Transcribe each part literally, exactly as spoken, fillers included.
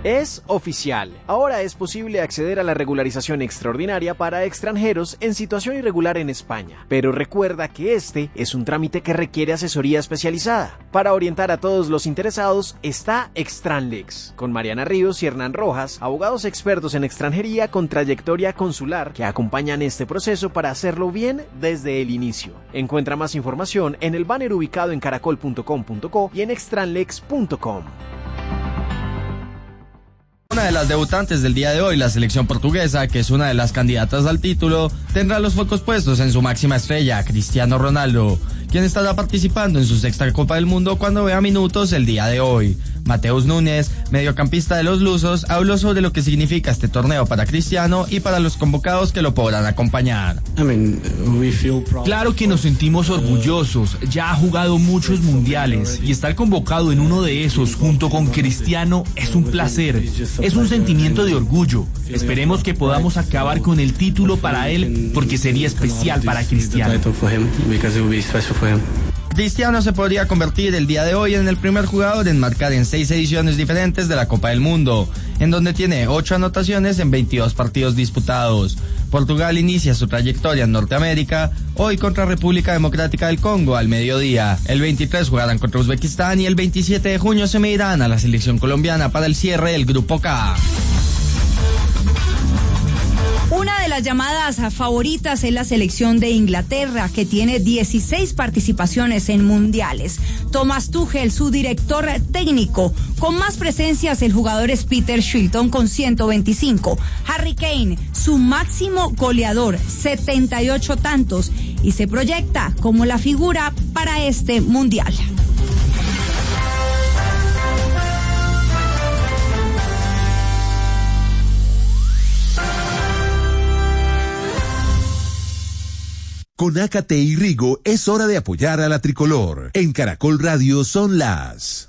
Es oficial. Ahora es posible acceder a la regularización extraordinaria para extranjeros en situación irregular en España. Pero recuerda que este es un trámite que requiere asesoría especializada. Para orientar a todos los interesados está Extranlex, con Mariana Ríos y Hernán Rojas, abogados expertos en extranjería con trayectoria consular que acompañan este proceso para hacerlo bien desde el inicio. Encuentra más información en el banner ubicado en caracol punto com punto co y en extranlex punto com. Una de las debutantes del día de hoy, la selección portuguesa, que es una de las candidatas al título, tendrá los focos puestos en su máxima estrella, Cristiano Ronaldo, quien estará participando en su sexta Copa del Mundo cuando vea minutos el día de hoy. Mateus Núñez, mediocampista de los lusos, habló sobre lo que significa este torneo para Cristiano y para los convocados que lo podrán acompañar. Claro que nos sentimos orgullosos, ya ha jugado muchos mundiales y estar convocado en uno de esos junto con Cristiano es un placer, es un sentimiento de orgullo. Esperemos que podamos acabar con el título para él porque sería especial para Cristiano. Cristiano se podría convertir el día de hoy en el primer jugador en marcar en seis ediciones diferentes de la Copa del Mundo, en donde tiene ocho anotaciones en veintidós partidos disputados. Portugal inicia su trayectoria en Norteamérica, hoy contra República Democrática del Congo al mediodía. El veintitrés jugarán contra Uzbekistán y el veintisiete de junio se medirán a la selección colombiana para el cierre del Grupo K. Una de las llamadas favoritas es la selección de Inglaterra, que tiene dieciséis participaciones en mundiales. Thomas Tuchel, su director técnico. Con más presencias, el jugador es Peter Shilton con ciento veinticinco. Harry Kane, su máximo goleador, setenta y ocho tantos. Y se proyecta como la figura para este mundial. Con Ácate y Rigo es hora de apoyar a la tricolor. En Caracol Radio son las...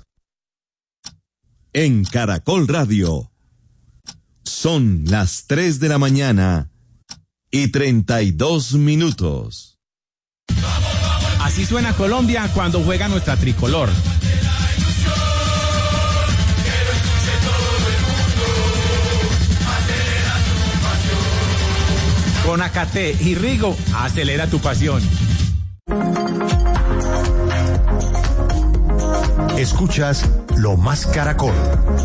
En Caracol Radio son las tres de la mañana y treinta y dos minutos. Así suena Colombia cuando juega nuestra tricolor. Con Ácate y Rigo, acelera tu pasión. Escuchas Lo Más Caracol.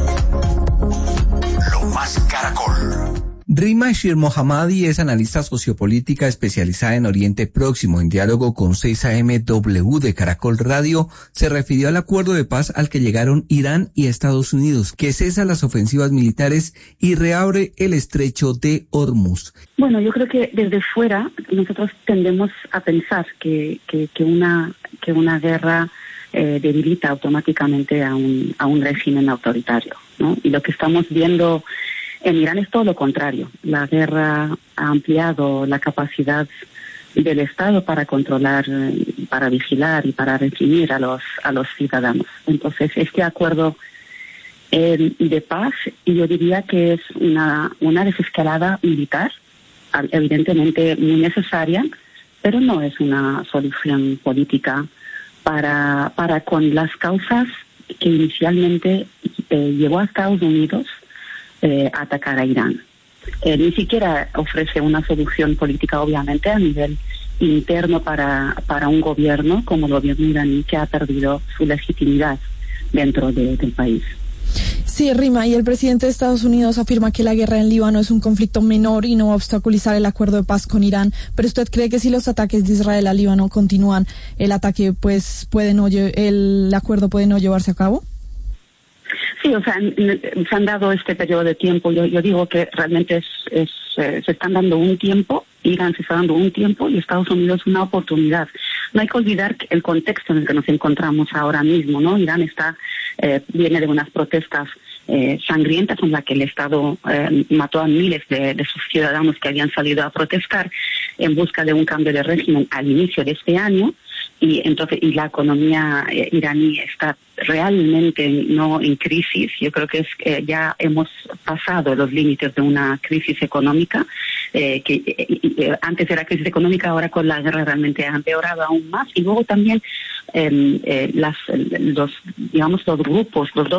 Lo Más Caracol. Rima Shir Mohammadi es analista sociopolítica especializada en Oriente Próximo. En diálogo con seis A M W de Caracol Radio, se refirió al acuerdo de paz al que llegaron Irán y Estados Unidos, que cesa las ofensivas militares y reabre el estrecho de Hormuz. Bueno, yo creo que desde fuera nosotros tendemos a pensar que, que, que, una, que una guerra eh, debilita automáticamente a un, a un régimen autoritario, ¿no? Y lo que estamos viendo en Irán es todo lo contrario. La guerra ha ampliado la capacidad del Estado para controlar, para vigilar y para reprimir a los a los ciudadanos. Entonces, este acuerdo eh, de paz, yo diría que es una una desescalada militar, evidentemente muy necesaria, pero no es una solución política para para con las causas que inicialmente eh, llevó a Estados Unidos Eh, atacar a Irán. Eh, ni siquiera ofrece una solución política, obviamente, a nivel interno para, para un gobierno como el gobierno iraní, que ha perdido su legitimidad dentro de, del país. Sí, Rima, y el presidente de Estados Unidos afirma que la guerra en Líbano es un conflicto menor y no va a obstaculizar el acuerdo de paz con Irán. Pero ¿usted cree que si los ataques de Israel a Líbano continúan, el ataque, pues, puede no, el acuerdo puede no llevarse a cabo? Sí, o sea, se han dado este periodo de tiempo. Yo, yo digo que realmente es, es eh, se están dando un tiempo, Irán se está dando un tiempo y Estados Unidos una oportunidad. No hay que olvidar el contexto en el que nos encontramos ahora mismo, ¿no? Irán está eh, viene de unas protestas eh, sangrientas en las que el Estado eh, mató a miles de, de sus ciudadanos que habían salido a protestar en busca de un cambio de régimen al inicio de este año. Y entonces y la economía eh, iraní está realmente no en crisis. Yo creo que es eh, ya hemos pasado los límites de una crisis económica eh, que eh, eh, antes era crisis económica, ahora con la guerra realmente ha empeorado aún más. Y luego también eh, eh, las los digamos los grupos los dos